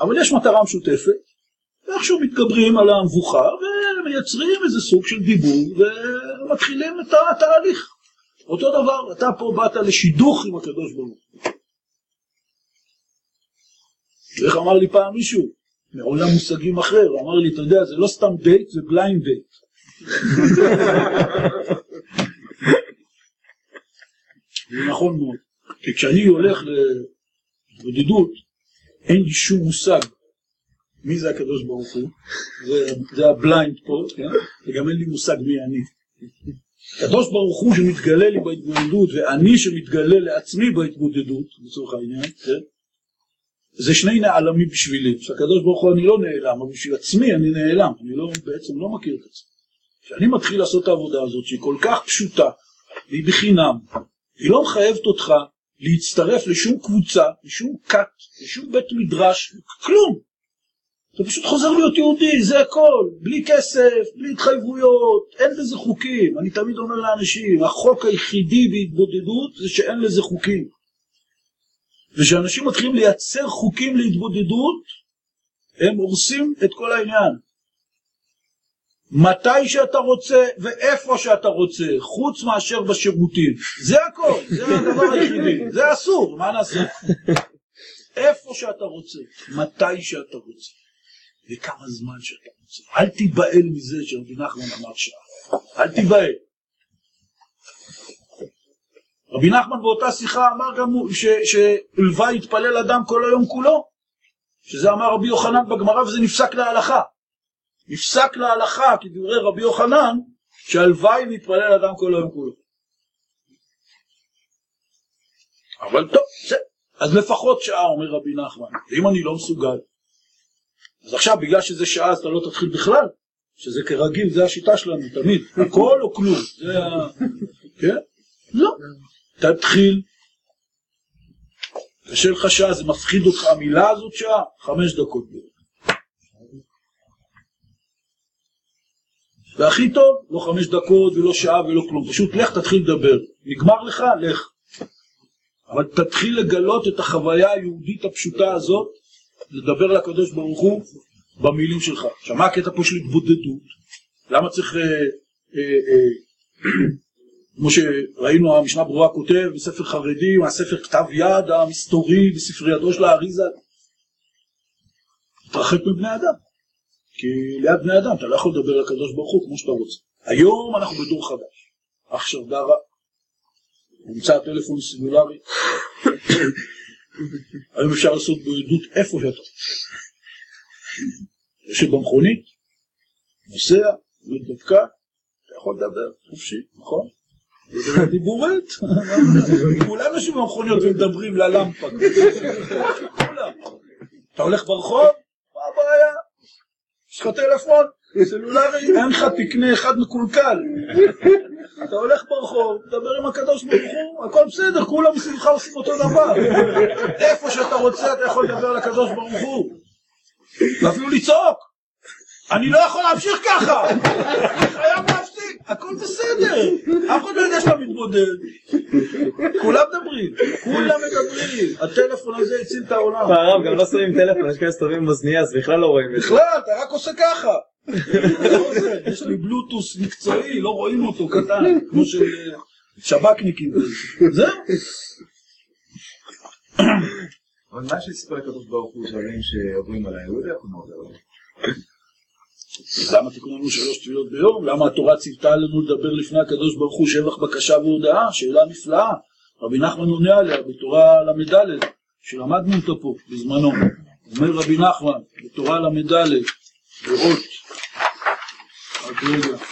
אבל יש מטרה משותפת, ואיכשהו מתגברים על המבוכה, ומייצרים איזה סוג של דיבור, ומתחילים את התהליך. אותו דבר, אתה פה באת לשידוך עם הקדוש ברוך הוא. ואיך אמר לי פעם מישהו, מעולם מושגים אחר, הוא אמר לי, אתה יודע, זה לא סתם דייט, זה בליינד דייט. זה נכון מאוד. כי כשאני הולך לבודדות, אין לי שום מושג מי זה הקדוש ברוך הוא, זה הבליינד פה, כן? וגם אין לי מושג מי אני. הקדוש ברוך הוא שמתגלה לי בהתבודדות, ואני שמתגלה לעצמי בהתבודדות, לצורך העניין, כן? זה שני נעלמים בשבילי. שהקדוש ברוך הוא אני לא נעלם, אבל בשביל עצמי אני נעלם, אני בעצם לא מכיר את עצמי. כשאני מתחיל לעשות את העבודה הזאת, שהיא כל כך פשוטה, והיא בחינם, היא לא מחייבת אותך להצטרף לשום קבוצה, לשום קט, לשום בית מדרש, כלום. אתה פשוט חוזר להיות יהודי, זה הכל, בלי כסף, בלי התחייבויות, אין לזה חוקים. אני תמיד אומר לאנשים, החוק היחידי בהתבודדות זה שאין לזה חוקים. ושאנשים מתחילים לייצר חוקים להתבודדות, הם הורסים את כל העניין. מתי שאתה רוצה ואיפה שאתה רוצה, חוץ מאשר בשירותים. זה הכל, זה הדבר היחידי. זה אסור, מה נעשה? איפה שאתה רוצה, מתי שאתה רוצה, וכמה זמן שאתה רוצה. אל תיבהל מזה שרבי נחמן אמר שעה. אל תיבהל. רבי נחמן באותה שיחה אמר גם שהלוואי יתפלל אדם כל היום כולו. שזה אמר רבי יוחנן בגמרא וזה נפסק להלכה. נפסק להלכה כדברי רבי יוחנן שהלוואי מתפלל אדם כל היום כולו. אבל טוב, אז לפחות שעה אומר רבי נחמן. ואם אני לא מסוגל, אז עכשיו בגלל שזה שעה אז אתה לא תתחיל בכלל. שזה כרגיל, זה השיטה שלנו תמיד. הכל או כלום. זה כן? לא. תתחיל. קשה לך שעה, זה מפחיד אותך המילה הזאת שעה, 5 דקות. והכי טוב, לא 5 דקות ולא שעה ולא כלום. פשוט לך תתחיל לדבר. נגמר לך, לך. אבל תתחיל לגלות את החוויה היהודית הפשוטה הזאת, לדבר לקדוש ברוך הוא במילים שלך. עכשיו, מה הקטע פה של התבודדות? למה צריך, כמו שראינו, המשנה ברורה כותב, בספר חרדי, מהספר כתב יד המסתורי, בספרי ידו של האריזה, תרחק מבני אדם. כי ליד בני אדם, אתה לא יכול לדבר לקדוש ברוך הוא כמו שאתה רוצה. היום אנחנו בדור חדש. עכשיו דרה, נמצא הטלפון הסלולרי, היום אפשר לעשות בעדות איפה שאתה. יש במכונית, נוסע, דווקא, אתה יכול לדבר, חופשי, נכון? זה דיבורית. כולם יושבים במכוניות ומדברים ללמפה. אתה הולך ברחוב, מה הבעיה? יש לך טלפון, סלולרי, אין לך תקנה אחד מקולקל. אתה הולך ברחוב, מדבר עם הקדוש ברוך הוא, הכל בסדר, כולם מסביבך עושים אותו דבר. איפה שאתה רוצה אתה יכול לדבר לקדוש ברוך הוא. ואפילו לצעוק. אני לא יכול להמשיך ככה. אני חייב להפסיק, הכל בסדר. אף אחד לא יודע שאתה מתבודד. כולם מדברים, כולם מדברים. הטלפון הזה הציל את העולם. הרב, גם לא שמים טלפון, יש כאלה סתובבים בזנייה, אז בכלל לא רואים את זה. בכלל, אתה רק עושה ככה. יש לי בלוטוס מקצועי, לא רואים אותו קטן, כמו של שבקניקים. זהו. אבל מה שסיפר לקדוש ברוך הוא דברים שעוברים עליי, הוא יודע איך הוא עובר עליי. למה תיקון לנו 3 תפילות ביום? למה התורה ציוותה לנו לדבר לפני הקדוש ברוך הוא שבח בקשה והודעה? שאלה נפלאה. רבי נחמן עונה עליה בתורה למד' שלמדנו אותה פה בזמנו. אומר רבי נחמן בתורה למד' לראות. רק רגע.